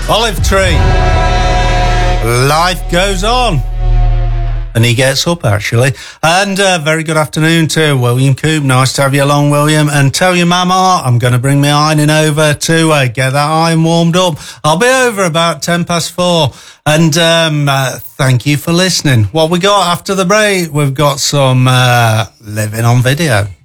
Olive Tree. Life goes on. And he gets up, actually. And very good afternoon to William Coop. Nice to have you along, William. And tell your mama I'm going to bring my ironing over to get that iron warmed up. I'll be over about 4:10. And thank you for listening. What we got after the break? We've got some Living on Video.